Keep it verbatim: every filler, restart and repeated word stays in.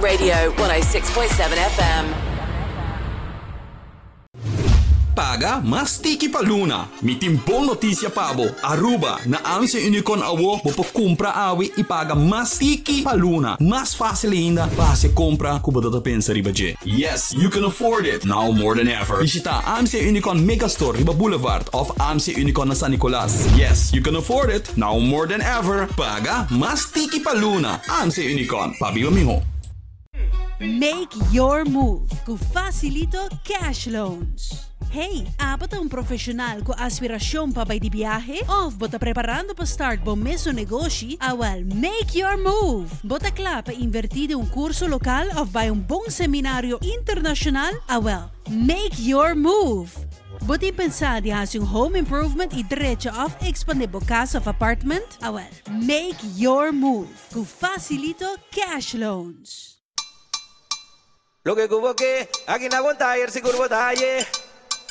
Radio one oh six point seven F M. Paga mas tiki pa Luna. Mi timpong notisya pabo. Aruba na ang si Unicon awo bopo kumpra awi ipaga mas tiki pa Luna. Mas fácil ainda para se compra kuba data pensa riba je. Yes, you can afford it now more than ever. Visita A M C Unicon Megastore riba Boulevard of A M C Unicon na San Nicolas. Yes, you can afford it now more than ever. Paga mas tiki pa Luna. A M C Unicon. Pabiba miho. Make your move com Facilito Cash Loans. Hey, apat ang profesional ko aspirasyon pa ba di biyahe? Of bota preparando pa start bo meso negosyo? Awal, make your move! Bota kla pa invertido un kurso lokal of ba yung bong seminaryo internasyonal? Awal, make your move! Buti pensar di has yung home improvement i diretso of expandebo casa of apartment? Awal, make your move com Facilito Cash Loans. Lo que cubo que aquí no aguanta ayer seguro botalle.